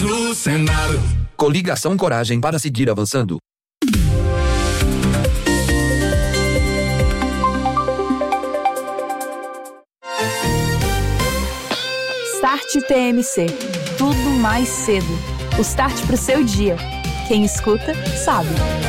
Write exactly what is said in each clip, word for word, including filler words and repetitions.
no Senado. Coligação Coragem para seguir avançando. Start T M C. Tudo mais cedo. O start pro seu dia. Quem escuta, sabe.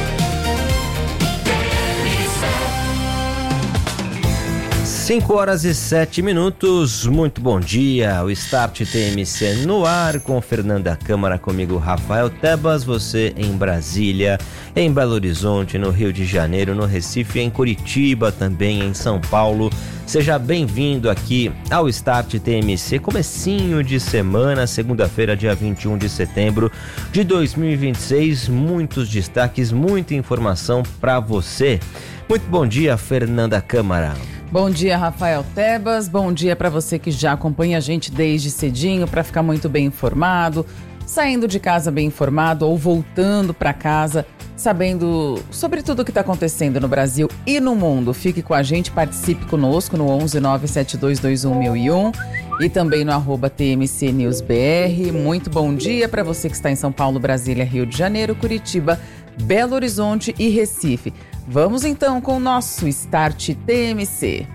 cinco horas e sete minutos, muito bom dia, o Start T M C no ar com Fernanda Câmara, comigo Rafael Tebas, você em Brasília, em Belo Horizonte, no Rio de Janeiro, no Recife, em Curitiba, também em São Paulo. Seja bem-vindo aqui ao Start T M C, comecinho de semana, segunda-feira, dia vinte e um de setembro de dois mil e vinte e seis, muitos destaques, muita informação para você. Muito bom dia, Fernanda Câmara. Bom dia, Rafael Tebas. Bom dia para você que já acompanha a gente desde cedinho para ficar muito bem informado, saindo de casa bem informado ou voltando para casa sabendo sobre tudo o que está acontecendo no Brasil e no mundo. Fique com a gente, participe conosco no onze nove sete dois dois um mil e um e também no arroba T M C News B R. Muito bom dia para você que está em São Paulo, Brasília, Rio de Janeiro, Curitiba, Belo Horizonte e Recife. Vamos então com o nosso Start T M C.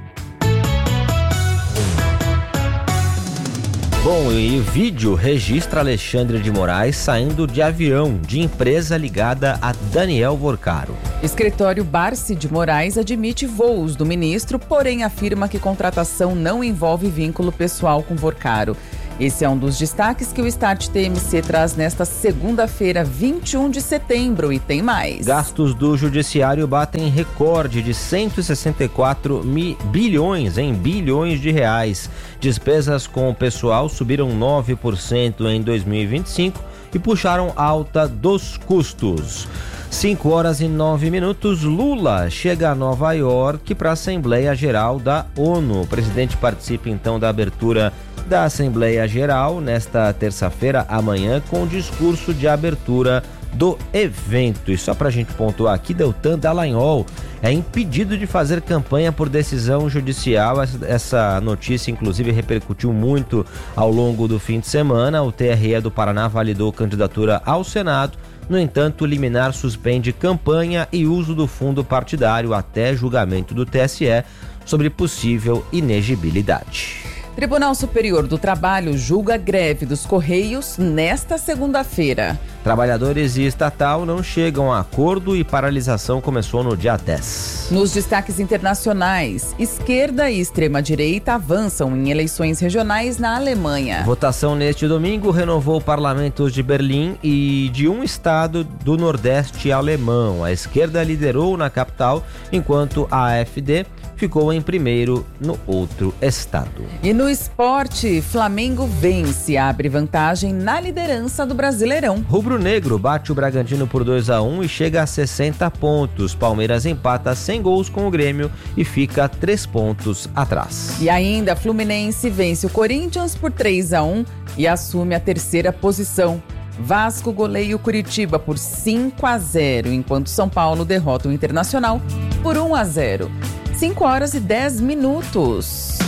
Bom, e o vídeo registra Alexandre de Moraes saindo de avião de empresa ligada a Daniel Vorcaro. Escritório Barsi de Moraes admite voos do ministro, porém afirma que contratação não envolve vínculo pessoal com Vorcaro. Esse é um dos destaques que o Start T M C traz nesta segunda-feira, vinte e um de setembro, e tem mais. Gastos do judiciário batem recorde de cento e sessenta e quatro bilhões em bilhões de reais. Despesas com o pessoal subiram nove por cento em dois mil e vinte e cinco e puxaram alta dos custos. cinco horas e nove minutos, Lula chega a Nova York para a Assembleia Geral da ONU. O presidente participa então da abertura da Assembleia Geral nesta terça-feira, amanhã, com o discurso de abertura do evento. E só para a gente pontuar aqui, Deltan Dallagnol é impedido de fazer campanha por decisão judicial. Essa notícia, inclusive, repercutiu muito ao longo do fim de semana. O T R E do Paraná validou candidatura ao Senado. No entanto, o liminar suspende campanha e uso do fundo partidário até julgamento do T S E sobre possível inegibilidade. Tribunal Superior do Trabalho julga greve dos Correios nesta segunda-feira. Trabalhadores e estatal não chegam a acordo e paralisação começou no dia dez. Nos destaques internacionais, esquerda e extrema-direita avançam em eleições regionais na Alemanha. Votação neste domingo renovou parlamentos de Berlim e de um estado do Nordeste alemão. A esquerda liderou na capital, enquanto a AfD ficou em primeiro no outro estado. E no esporte, Flamengo vence, abre vantagem na liderança do Brasileirão. Rubro-negro bate o Bragantino por dois a um e chega a sessenta pontos. Palmeiras empata sem gols com o Grêmio e fica três pontos atrás. E ainda, Fluminense vence o Corinthians por três a um e assume a terceira posição. Vasco goleia o Curitiba por cinco a zero, enquanto São Paulo derrota o Internacional por um a zero. cinco horas e dez minutos.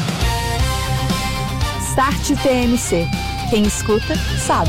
Start T M C. Quem escuta, sabe.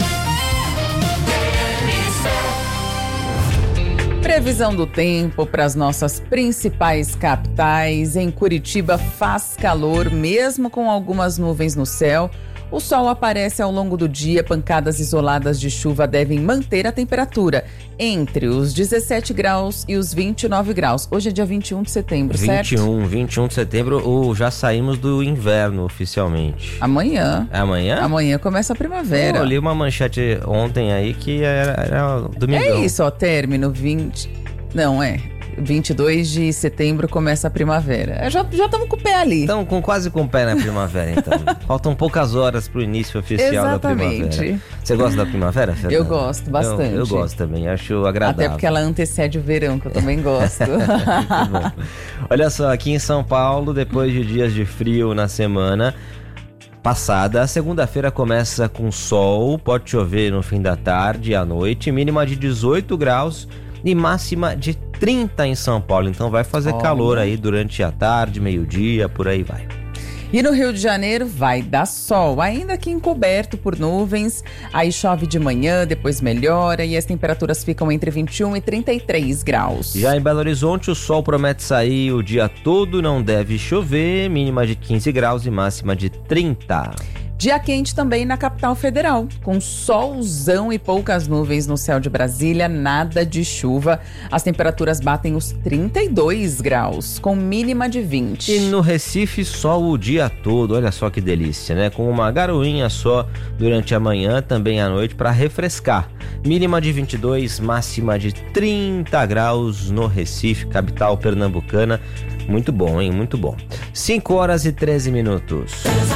Previsão do tempo para as nossas principais capitais. Em Curitiba faz calor, mesmo com algumas nuvens no céu. O sol aparece ao longo do dia, pancadas isoladas de chuva devem manter a temperatura entre os dezessete graus e os vinte e nove graus. Hoje é dia vinte e um de setembro, certo? vinte e um, vinte e um de setembro, ou já saímos do inverno oficialmente. Amanhã. É amanhã? Amanhã começa a primavera. Eu li uma manchete ontem aí que era, era domingão. É isso, ó, término vinte... Não, é... vinte e dois de setembro começa a primavera. Já estamos com o pé ali. Estamos com, quase com o pé na primavera, então. Faltam poucas horas para o início oficial Exatamente. da primavera. Você gosta da primavera, Fernanda? Eu gosto bastante. Eu, eu gosto também, acho agradável. Até porque ela antecede o verão, que eu também gosto. Muito bom. Olha só, aqui em São Paulo, depois de dias de frio na semana passada, a segunda-feira começa com sol, pode chover no fim da tarde e à noite, mínima de dezoito graus e máxima de trinta em São Paulo. Então vai fazer Olha. calor aí durante a tarde, meio-dia, por aí vai. E no Rio de Janeiro vai dar sol, ainda que encoberto por nuvens. Aí chove de manhã, depois melhora e as temperaturas ficam entre vinte e um e trinta e três graus. Já em Belo Horizonte, o sol promete sair o dia todo, não deve chover, mínima de quinze graus e máxima de trinta. Dia quente também na capital federal, com solzão e poucas nuvens no céu de Brasília, nada de chuva. As temperaturas batem os trinta e dois graus, com mínima de vinte. E no Recife, sol o dia todo, olha só que delícia, né? Com uma garoinha só durante a manhã, também à noite, para refrescar. Mínima de vinte e dois, máxima de trinta graus no Recife, capital pernambucana. Muito bom, hein? Muito bom. cinco horas e treze minutos.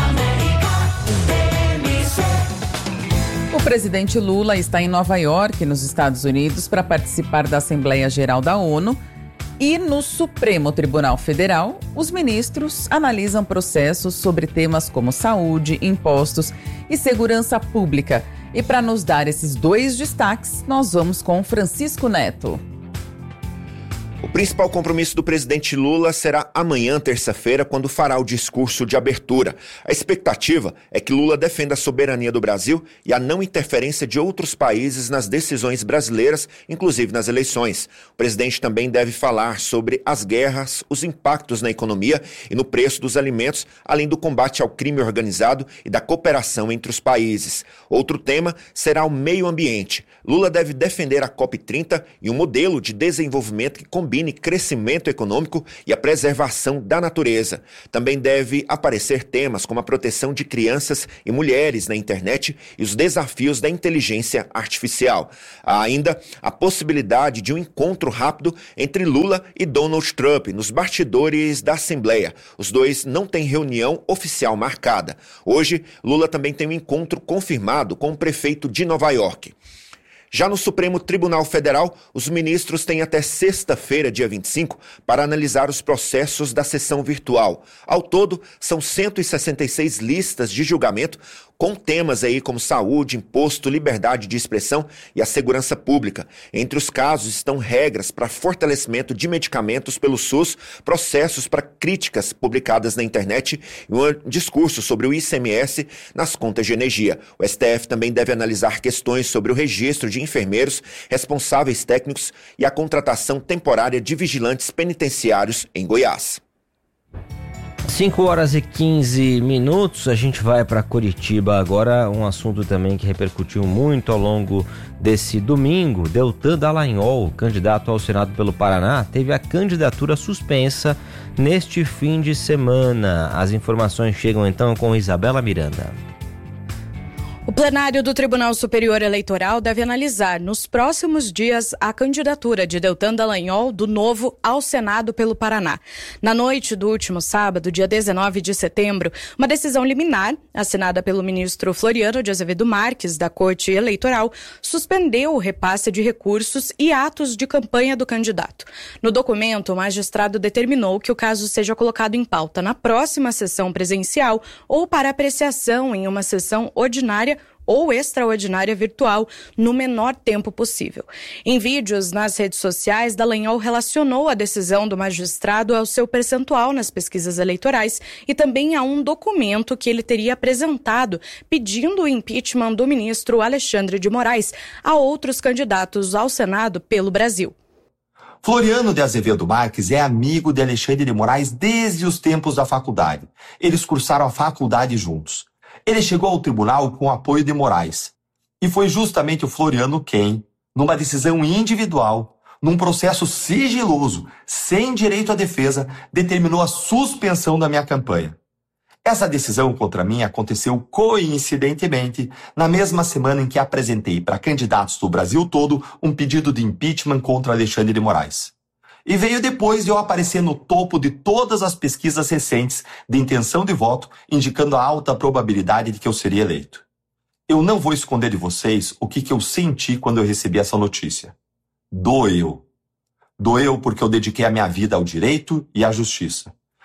O presidente Lula está em Nova York, nos Estados Unidos, para participar da Assembleia Geral da ONU. E no Supremo Tribunal Federal, os ministros analisam processos sobre temas como saúde, impostos e segurança pública. E para nos dar esses dois destaques, nós vamos com Francisco Neto. O principal compromisso do presidente Lula será amanhã, terça-feira, quando fará o discurso de abertura. A expectativa é que Lula defenda a soberania do Brasil e a não interferência de outros países nas decisões brasileiras, inclusive nas eleições. O presidente também deve falar sobre as guerras, os impactos na economia e no preço dos alimentos, além do combate ao crime organizado e da cooperação entre os países. Outro tema será o meio ambiente. Lula deve defender a COP trinta e um modelo de desenvolvimento que combine crescimento econômico e a preservação da natureza. Também deve aparecer temas como a proteção de crianças e mulheres na internet e os desafios da inteligência artificial. Há ainda a possibilidade de um encontro rápido entre Lula e Donald Trump nos bastidores da Assembleia. Os dois não têm reunião oficial marcada. Hoje, Lula também tem um encontro confirmado com o prefeito de Nova York. Já no Supremo Tribunal Federal, os ministros têm até sexta-feira, dia vinte e cinco, para analisar os processos da sessão virtual. Ao todo, são cento e sessenta e seis listas de julgamento, com temas aí como saúde, imposto, liberdade de expressão e a segurança pública. Entre os casos estão regras para fortalecimento de medicamentos pelo SUS, processos para críticas publicadas na internet e um discurso sobre o I C M S nas contas de energia. O S T F também deve analisar questões sobre o registro de enfermeiros, responsáveis técnicos e a contratação temporária de vigilantes penitenciários em Goiás. cinco horas e quinze minutos, a gente vai para Curitiba agora, um assunto também que repercutiu muito ao longo desse domingo. Deltan Dallagnol, candidato ao Senado pelo Paraná, teve a candidatura suspensa neste fim de semana. As informações chegam então com Isabela Miranda. O plenário do Tribunal Superior Eleitoral deve analisar nos próximos dias a candidatura de Deltan Dallagnol do Novo ao Senado pelo Paraná. Na noite do último sábado, dia dezenove de setembro, uma decisão liminar, assinada pelo ministro Floriano de Azevedo Marques, da Corte Eleitoral, suspendeu o repasse de recursos e atos de campanha do candidato. No documento, o magistrado determinou que o caso seja colocado em pauta na próxima sessão presencial ou para apreciação em uma sessão ordinária ou extraordinária virtual no menor tempo possível. Em vídeos nas redes sociais, Dallagnol relacionou a decisão do magistrado ao seu percentual nas pesquisas eleitorais e também a um documento que ele teria apresentado pedindo o impeachment do ministro Alexandre de Moraes a outros candidatos ao Senado pelo Brasil. Floriano de Azevedo Marques é amigo de Alexandre de Moraes desde os tempos da faculdade. Eles cursaram a faculdade juntos. Ele chegou ao tribunal com o apoio de Moraes. E foi justamente o Floriano quem, numa decisão individual, num processo sigiloso, sem direito à defesa, determinou a suspensão da minha campanha. Essa decisão contra mim aconteceu coincidentemente na mesma semana em que apresentei para candidatos do Brasil todo um pedido de impeachment contra Alexandre de Moraes. E veio depois de eu aparecer no topo de todas as pesquisas recentes de intenção de voto, indicando a alta probabilidade de que eu seria eleito. Eu não vou esconder de vocês o que, que eu senti quando eu recebi essa notícia. Doeu. Doeu porque eu dediquei a minha vida ao direito e à justiça.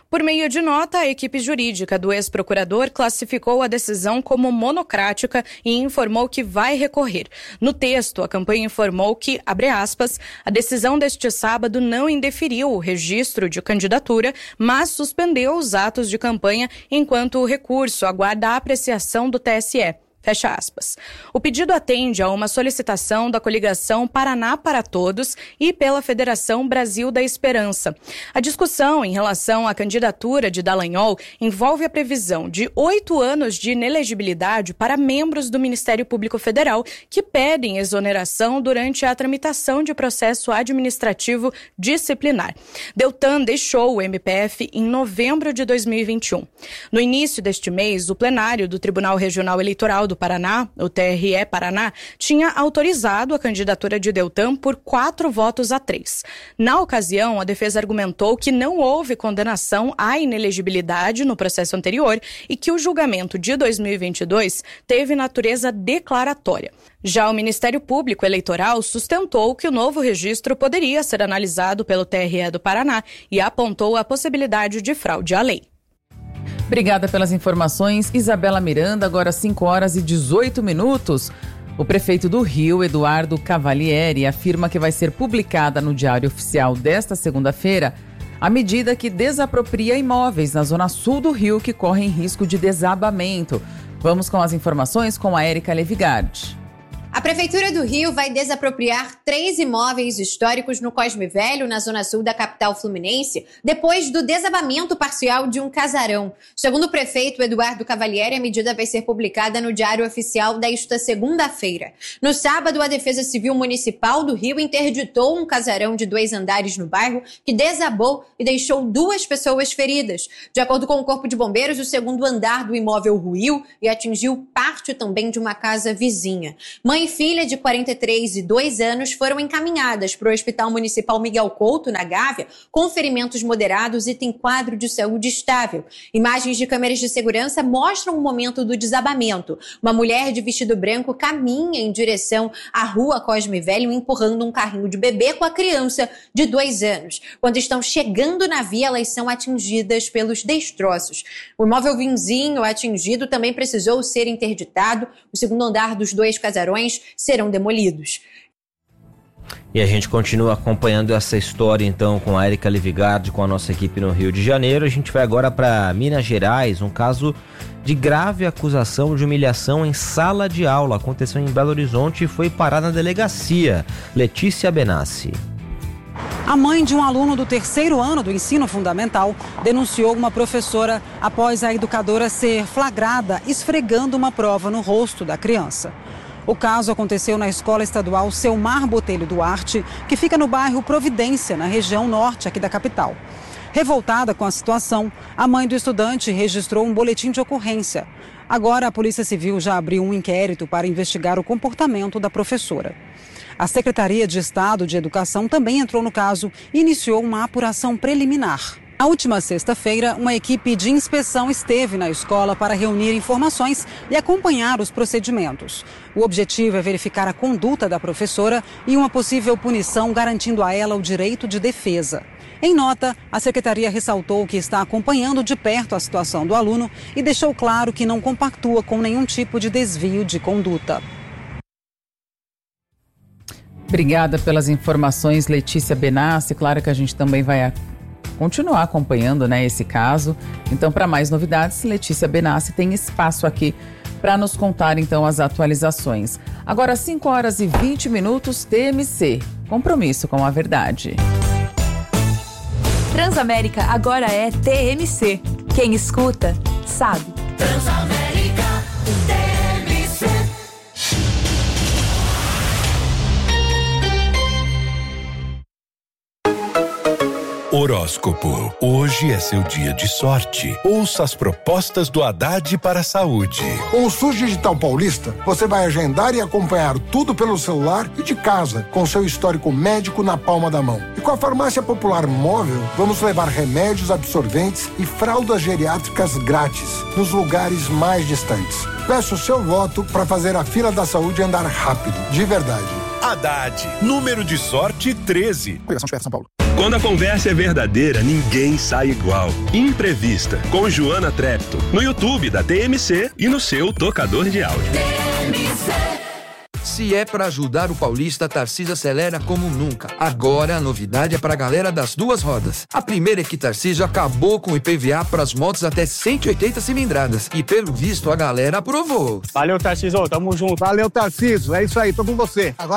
Por meio de nota, a equipe jurídica do ex-procurador classificou a decisão como monocrática e informou que vai recorrer. No texto, a campanha informou que, abre aspas, a decisão deste sábado não indeferiu o registro de candidatura, mas suspendeu os atos de campanha enquanto o recurso aguarda a apreciação do T S E. Fecha aspas. O pedido atende a uma solicitação da coligação Paraná para Todos e pela Federação Brasil da Esperança. A discussão em relação à candidatura de Dallagnol envolve a previsão de oito anos de inelegibilidade para membros do Ministério Público Federal que pedem exoneração durante a tramitação de processo administrativo disciplinar. Deltan deixou o M P F em novembro de dois mil e vinte e um. No início deste mês, o plenário do Tribunal Regional Eleitoral do Paraná, o T R E Paraná, tinha autorizado a candidatura de Deltan por quatro votos a três. Na ocasião, a defesa argumentou que não houve condenação à inelegibilidade no processo anterior e que o julgamento de dois mil e vinte e dois teve natureza declaratória. Já o Ministério Público Eleitoral sustentou que o novo registro poderia ser analisado pelo T R E do Paraná e apontou a possibilidade de fraude à lei. Obrigada pelas informações, Isabela Miranda. Agora cinco horas e dezoito minutos. O prefeito do Rio, Eduardo Cavalieri, afirma que vai ser publicada no Diário Oficial desta segunda-feira a medida que desapropria imóveis na zona sul do Rio que correm risco de desabamento. Vamos com as informações com a Érica Levigardi. A Prefeitura do Rio vai desapropriar três imóveis históricos no Cosme Velho, na zona sul da capital fluminense, depois do desabamento parcial de um casarão. Segundo o prefeito Eduardo Cavalieri, a medida vai ser publicada no Diário Oficial desta segunda-feira. No sábado, a Defesa Civil Municipal do Rio interditou um casarão de dois andares no bairro que desabou e deixou duas pessoas feridas. De acordo com o Corpo de Bombeiros, o segundo andar do imóvel ruiu e atingiu parte também de uma casa vizinha. Mãe e filha de quarenta e três e dois anos foram encaminhadas para o Hospital Municipal Miguel Couto, na Gávea, com ferimentos moderados e tem quadro de saúde estável. Imagens de câmeras de segurança mostram o momento do desabamento. Uma mulher de vestido branco caminha em direção à rua Cosme Velho, empurrando um carrinho de bebê com a criança de dois anos. Quando estão chegando na via, elas são atingidas pelos destroços. O imóvel vizinho atingido também precisou ser interditado. O segundo andar dos dois casarões serão demolidos. E a gente continua acompanhando essa história então com a Érica Levigardi, com a nossa equipe no Rio de Janeiro. A gente vai agora para Minas Gerais, um caso de grave acusação de humilhação em sala de aula. Aconteceu em Belo Horizonte e foi parar na delegacia. Letícia Benassi. A mãe de um aluno do terceiro ano do ensino fundamental denunciou uma professora após a educadora ser flagrada esfregando uma prova no rosto da criança. O caso aconteceu na Escola Estadual Selmar Botelho Duarte, que fica no bairro Providência, na região norte aqui da capital. Revoltada com a situação, a mãe do estudante registrou um boletim de ocorrência. Agora, a Polícia Civil já abriu um inquérito para investigar o comportamento da professora. A Secretaria de Estado de Educação também entrou no caso e iniciou uma apuração preliminar. Na última sexta-feira, uma equipe de inspeção esteve na escola para reunir informações e acompanhar os procedimentos. O objetivo é verificar a conduta da professora e uma possível punição, garantindo a ela o direito de defesa. Em nota, a secretaria ressaltou que está acompanhando de perto a situação do aluno e deixou claro que não compactua com nenhum tipo de desvio de conduta. Obrigada pelas informações, Letícia Benassi. Claro que a gente também vai continuar acompanhando, né, esse caso. Então, para mais novidades, Letícia Benassi tem espaço aqui para nos contar, então, as atualizações. Agora, cinco horas e vinte minutos, T M C. Compromisso com a verdade. Transamérica agora é T M C. Quem escuta, sabe. Transamérica, T M C. Horóscopo. Hoje é seu dia de sorte. Ouça as propostas do Haddad para a saúde. Com o SUS Digital Paulista, você vai agendar e acompanhar tudo pelo celular e de casa, com seu histórico médico na palma da mão. E com a Farmácia Popular Móvel, vamos levar remédios, absorventes e fraldas geriátricas grátis nos lugares mais distantes. Peço o seu voto para fazer a fila da saúde andar rápido, de verdade. Haddad, número de sorte treze. Coligação São Paulo. Quando a conversa é verdadeira, ninguém sai igual. Imprevista, com Joana Trepto, no YouTube da T M C e no seu tocador de áudio. Se é pra ajudar o paulista, Tarcísio acelera como nunca. Agora a novidade é pra galera das duas rodas. A primeira é que Tarcísio acabou com o I P V A pras motos até cento e oitenta cilindradas. E pelo visto a galera aprovou. Valeu, Tarcísio, tamo junto. Valeu, Tarcísio, é isso aí, tô com você. Agora